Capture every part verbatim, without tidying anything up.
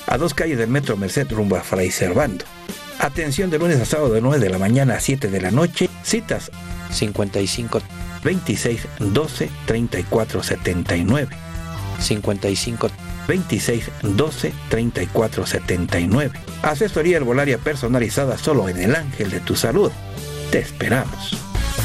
a dos calles del Metro Merced rumbo a Fray Servando. Atención de lunes a sábado de nueve de la mañana a siete de la noche. Citas cincuenta y cinco, veintiséis, doce, treinta y cuatro, setenta y nueve. cincuenta y cinco, veintiséis, doce, treinta y cuatro, setenta y nueve. Asesoría herbolaria personalizada solo en El Ángel de tu Salud. Te esperamos.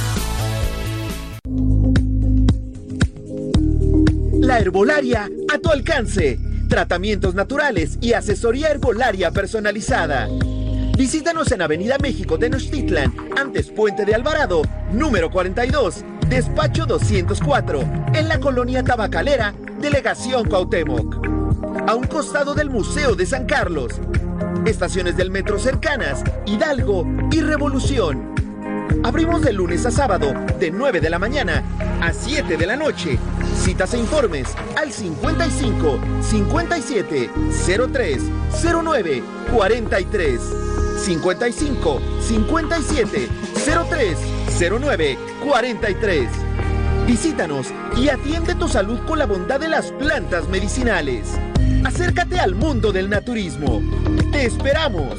La herbolaria a tu alcance. Tratamientos naturales y asesoría herbolaria personalizada. Visítanos en Avenida México Tenochtitlan, antes Puente de Alvarado, número cuarenta y dos, despacho doscientos cuatro, en la colonia Tabacalera, Delegación Cuauhtémoc. A un costado del Museo de San Carlos. Estaciones del metro cercanas, Hidalgo y Revolución. Abrimos de lunes a sábado, de nueve de la mañana a siete de la noche. Citas e informes al cincuenta y cinco, cincuenta y siete, cero tres, cero nueve, cuarenta y tres. cincuenta y cinco, cincuenta y siete, cero tres, cero nueve, cuarenta y tres. Visítanos y atiende tu salud con la bondad de las plantas medicinales. Acércate al mundo del naturismo. ¡Te esperamos!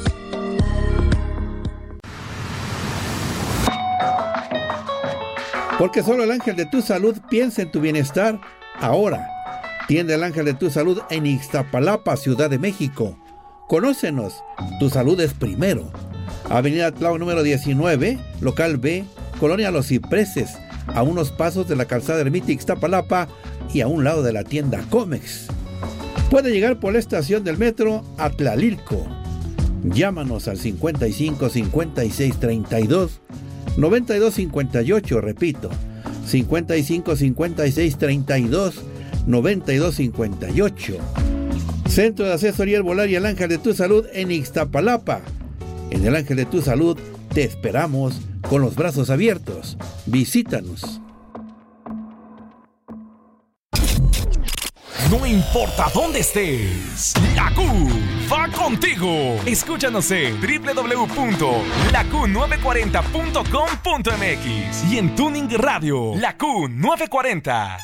Porque solo el Ángel de tu Salud piensa en tu bienestar. Ahora, tiende el Ángel de tu Salud en Ixtapalapa, Ciudad de México. Conócenos, tu salud es primero. Avenida Tláhuac número diecinueve, local B, Colonia Los Cipreses, a unos pasos de la calzada Ermita Ixtapalapa y a un lado de la tienda Comex. Puede llegar por la estación del metro a Tlalilco. Llámanos al cincuenta y cinco, cincuenta y seis, treinta y dos, noventa y dos, cincuenta y ocho, repito, cincuenta y cinco, cincuenta y seis, treinta y dos, noventa y dos, cincuenta y ocho. Centro de Asesoría Herbolaria El Ángel de tu Salud en Ixtapalapa. En El Ángel de tu Salud te esperamos con los brazos abiertos. Visítanos. No importa dónde estés, la Q va contigo. Escúchanos en doble u doble u doble u punto la q nueve cuarenta punto com punto m x y en Tuning Radio, La Q nueve cuarenta.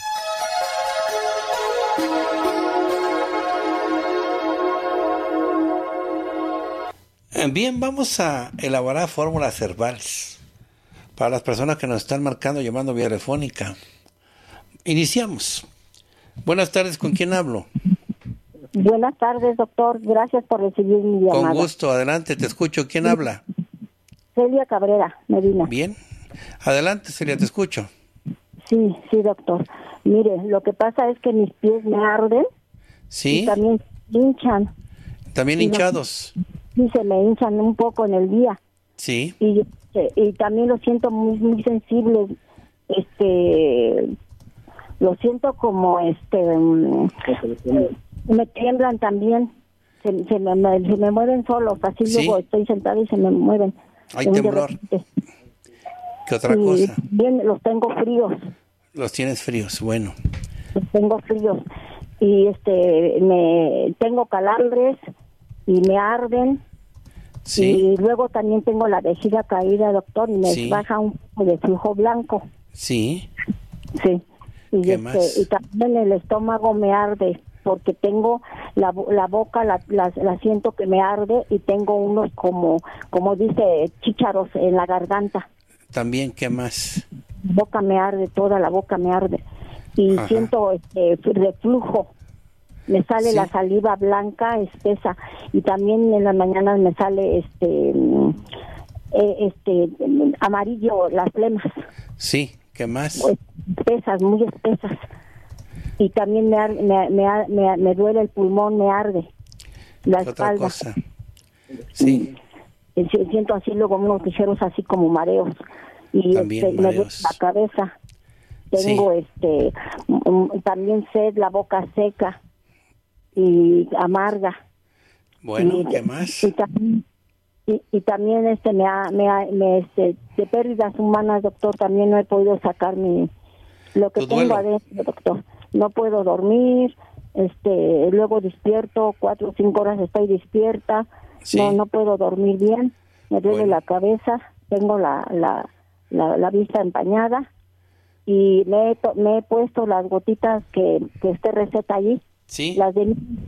Bien, vamos a elaborar fórmulas herbales para las personas que nos están marcando llamando vía telefónica. Iniciamos. Buenas tardes, ¿con quién hablo? Buenas tardes, doctor. Gracias por recibir mi llamada. Con gusto, adelante, te escucho. ¿Quién sí. habla? Celia Cabrera, Medina. Bien. Adelante, Celia, te escucho. Sí, sí, doctor. Mire, lo que pasa es que mis pies me arden. Sí. Y también hinchan. También hinchados. Sí, se me hinchan un poco en el día. Sí. Y, y también lo siento muy, muy sensible. Este... Lo siento como, este, me tiemblan también, se, se, me, se me mueven solos, así ¿sí? Luego estoy sentada y se me mueven. Hay temblor. ¿Qué otra y cosa? Bien, los tengo fríos. Los tienes fríos, bueno. Los tengo fríos y este, me tengo calambres y me arden. Sí. Y luego también tengo la vejiga caída, doctor, y me sí. baja un poco de flujo blanco. Sí. Sí. Y, ¿Qué este, más? y también el estómago me arde porque tengo la, la boca la, la, la siento que me arde y tengo unos como como dice chícharos en la garganta. También, ¿qué más? La boca me arde, toda la boca me arde y Ajá. siento este reflujo. Me sale ¿sí? la saliva blanca espesa y también en las mañanas me sale este eh, este amarillo las flemas. Sí. ¿Qué más? Espesas, muy espesas. Y también me, ar, me, me, me, me duele el pulmón, me arde la ¿Otra espalda. cosa? Sí. Y, y siento así luego unos ligeros así como mareos. Y también este, mareos. me duele la cabeza. Tengo sí. este um, también sed, la boca seca y amarga. Bueno, y, ¿qué más? Y también, Y, y también este me ha, me, ha, me este de pérdidas humanas, doctor, también no he podido sacar mi lo que tengo adentro, doctor. No puedo dormir, este luego despierto, cuatro o cinco horas estoy despierta, sí. no no puedo dormir bien, me duele bueno. la cabeza, tengo la la, la la vista empañada y me he, to, me he puesto las gotitas que, que usted receta allí, sí. las de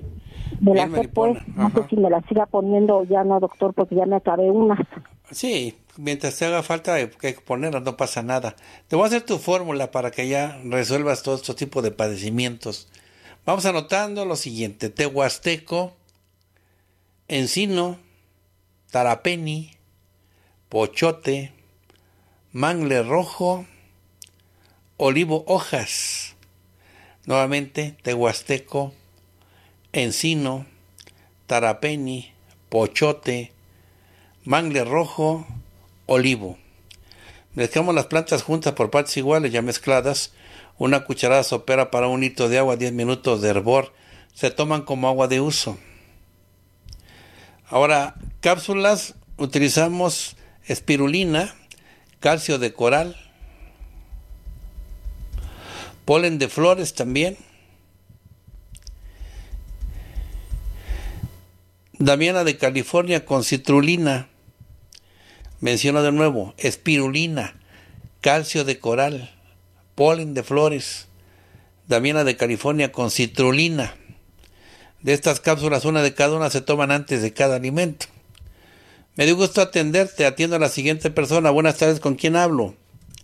Me las he puesto, no sé si me las siga poniendo o ya no, doctor, porque ya me acabé unas. Sí, mientras te haga falta que ponerlas, no pasa nada. Te voy a hacer tu fórmula para que ya resuelvas todo este tipo de padecimientos. Vamos anotando lo siguiente: tehuasteco, encino, tarapeni, pochote, mangle rojo, olivo hojas. Nuevamente, tehuasteco, encino, tarapeni, pochote, mangle rojo, olivo. Mezclamos las plantas juntas por partes iguales ya mezcladas. Una cucharada sopera para un litro de agua, diez minutos de hervor. Se toman como agua de uso. Ahora, cápsulas, utilizamos espirulina, calcio de coral, polen de flores también, damiana de California con citrulina. Menciono de nuevo: espirulina, calcio de coral, polen de flores, damiana de California con citrulina. De estas cápsulas, una de cada una se toman antes de cada alimento. Me dio gusto atenderte. Atiendo a la siguiente persona. Buenas tardes, ¿con quién hablo?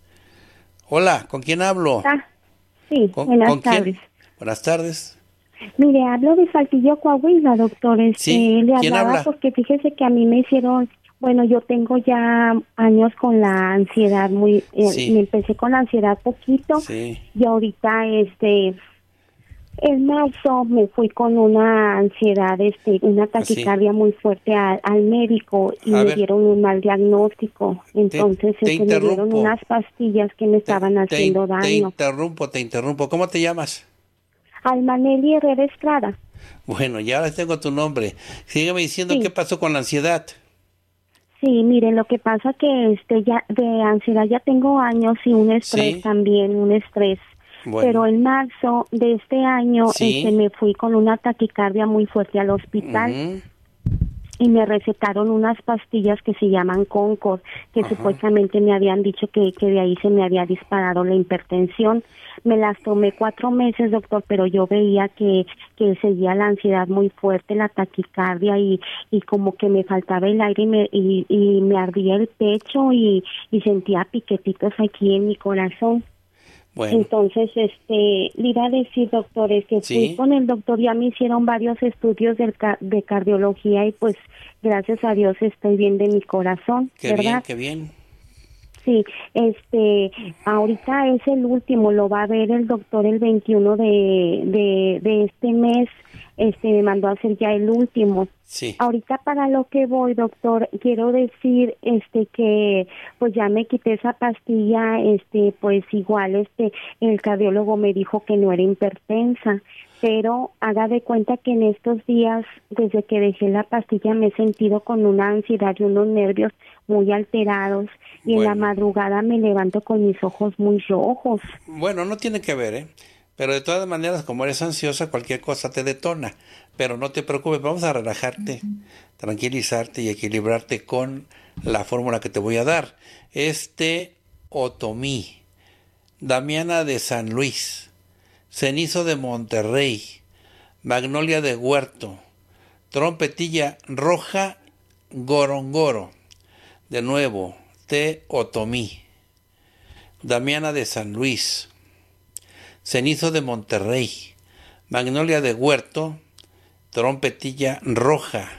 Hola, ¿con quién hablo? Ah, sí, ¿Con, buenas ¿con tardes. quién? Buenas tardes. Mire, hablo de Saltillo, Coahuila, doctor. Este, Sí, le ¿quién hablaba habla? porque fíjese que a mí me hicieron, bueno, yo tengo ya años con la ansiedad, muy, eh, Sí. me empecé con la ansiedad poquito Sí. y ahorita, este, en marzo me fui con una ansiedad, este, una taquicardia muy fuerte a- al médico y A me ver. dieron un mal diagnóstico. Entonces, te este, me dieron interrumpo. unas pastillas que me estaban Te, haciendo te daño. interrumpo, te interrumpo. ¿Cómo te llamas? Almanelli Herrera Estrada. Bueno, ya ahora tengo tu nombre. Sígueme diciendo Sí. qué pasó con la ansiedad. Sí, miren, lo que pasa que este ya de ansiedad ya tengo años y un estrés Sí. también, un estrés. Bueno. Pero en marzo de este año Sí. este, me fui con una taquicardia muy fuerte al hospital Ujú. y me recetaron unas pastillas que se llaman Concord, que Ajá. supuestamente me habían dicho que, que de ahí se me había disparado la hipertensión. Me las tomé cuatro meses, doctor, pero yo veía que, que seguía la ansiedad muy fuerte, la taquicardia y, y como que me faltaba el aire y me, y, y me ardía el pecho y, y sentía piquetitos aquí en mi corazón. Bueno, Entonces, este, le iba a decir, doctor, es que Sí. fui con el doctor, ya me hicieron varios estudios del ca- de cardiología y pues gracias a Dios estoy bien de mi corazón, qué bien, ¿verdad? qué bien. Sí, este, ahorita es el último, lo va a ver el doctor el veintiuno de, de, de este mes, este, me mandó a hacer ya el último. Sí. Ahorita para lo que voy, doctor, quiero decir, este, que pues ya me quité esa pastilla, este, pues igual, este, el cardiólogo me dijo que no era hipertensa, pero haga de cuenta que en estos días, desde que dejé la pastilla, me he sentido con una ansiedad y unos nervios muy alterados y en la Bueno. madrugada me levanto con mis ojos muy rojos. Bueno, no tiene que ver, ¿eh? Pero de todas maneras, como eres ansiosa, cualquier cosa te detona. Pero no te preocupes, vamos a relajarte, tranquilizarte y equilibrarte con la fórmula que te voy a dar. Este otomí, damiana de San Luis, cenizo de Monterrey, magnolia de Huerto, trompetilla roja, gorongoro. De nuevo, té otomí, damiana de San Luis, cenizo de Monterrey, magnolia de Huerto, trompetilla roja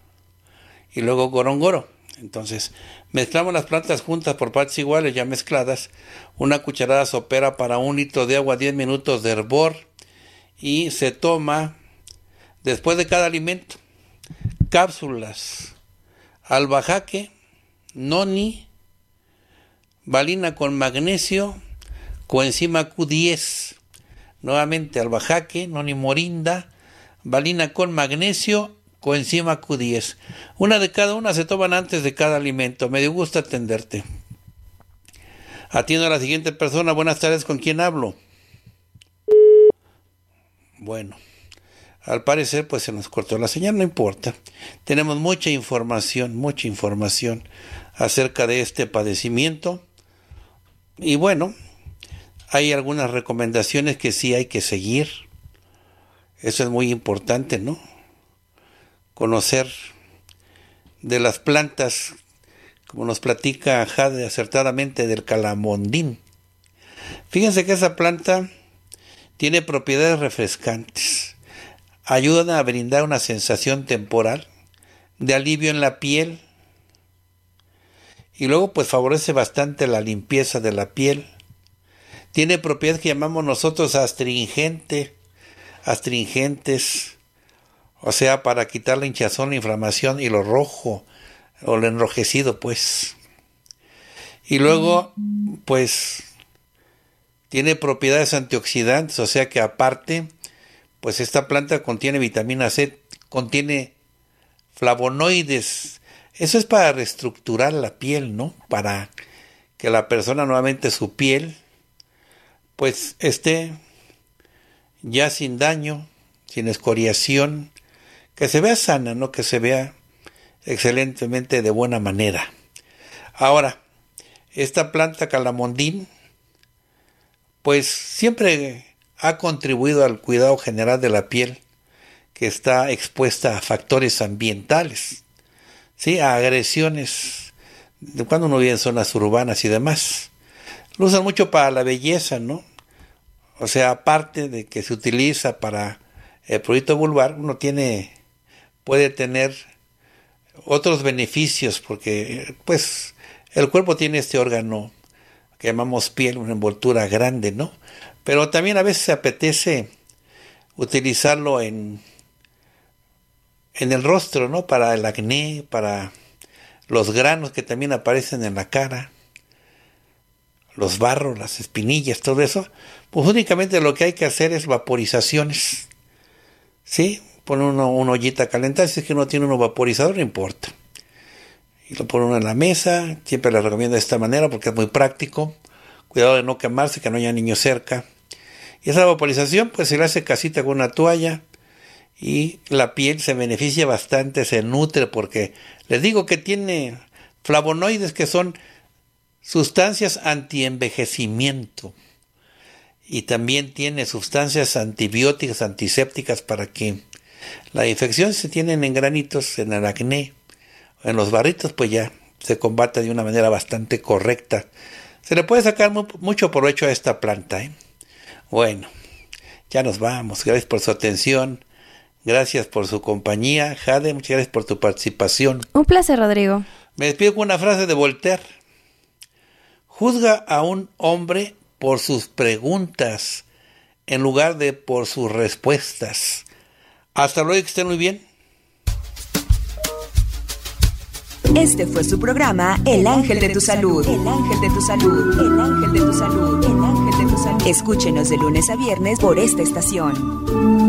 y luego gorongoro. Entonces, mezclamos las plantas juntas por partes iguales ya mezcladas. Una cucharada sopera para un litro de agua, diez minutos de hervor y se toma después de cada alimento. Cápsulas, albahaque, noni, valina con magnesio, coenzima Q diez. Nuevamente albahaque, noni morinda, valina con magnesio, coenzima Q diez. Una de cada una se toman antes de cada alimento. Me dio gusto atenderte. Atiendo a la siguiente persona. Buenas tardes, ¿con quién hablo? Bueno, al parecer pues se nos cortó la señal, no importa. Tenemos mucha información, mucha información acerca de este padecimiento. Y bueno, hay algunas recomendaciones que sí hay que seguir. Eso es muy importante, ¿no? conocer de las plantas, como nos platica Jade acertadamente, del calamondín. Fíjense que esa planta tiene propiedades refrescantes, ayudan a brindar una sensación temporal de alivio en la piel, y luego pues favorece bastante la limpieza de la piel. Tiene propiedades que llamamos nosotros astringente, astringentes, o sea, para quitar la hinchazón, la inflamación y lo rojo, o lo enrojecido, pues. Y luego, pues, tiene propiedades antioxidantes, o sea que aparte, pues esta planta contiene vitamina C, contiene flavonoides. Eso es para reestructurar la piel, ¿no? Para que la persona, nuevamente su piel, pues esté ya sin daño, sin escoriación, que se vea sana, ¿no? Que se vea excelentemente de buena manera. Ahora, esta planta calamondín, pues siempre ha contribuido al cuidado general de la piel, que está expuesta a factores ambientales, ¿sí? A agresiones, de cuando uno vive en zonas urbanas y demás. Lo usan mucho para la belleza, ¿no? O sea, aparte de que se utiliza para el prurito vulvar, uno tiene, puede tener otros beneficios, porque pues el cuerpo tiene este órgano que llamamos piel, una envoltura grande, ¿no? Pero también a veces se apetece utilizarlo en, en el rostro, ¿no? Para el acné, para los granos que también aparecen en la cara, los barros, las espinillas, todo eso. Pues únicamente lo que hay que hacer es vaporizaciones, ¿sí? Pone uno una ollita a calentar, si es que uno tiene un vaporizador, no importa. Y lo pone uno en la mesa, siempre le recomiendo de esta manera porque es muy práctico. Cuidado de no quemarse, que no haya niños cerca. Y esa vaporización, pues se le hace casita con una toalla y la piel se beneficia bastante, se nutre, porque les digo que tiene flavonoides, que son sustancias antienvejecimiento, y también tiene sustancias antibióticas, antisépticas, para que la infección, se tienen en granitos, en el acné, en los barritos, pues ya se combate de una manera bastante correcta. Se le puede sacar mu- mucho provecho a esta planta, ¿eh? Bueno, ya nos vamos. Gracias por su atención. Gracias por su compañía. Jade, muchas gracias por tu participación. Un placer, Rodrigo. Me despido con una frase de Voltaire. Juzga a un hombre por sus preguntas en lugar de por sus respuestas. Hasta luego, que estén muy bien. Este fue su programa El Ángel de tu Salud. El Ángel de tu Salud. El Ángel de tu Salud. El Ángel de tu Salud. Escúchenos de lunes a viernes por esta estación.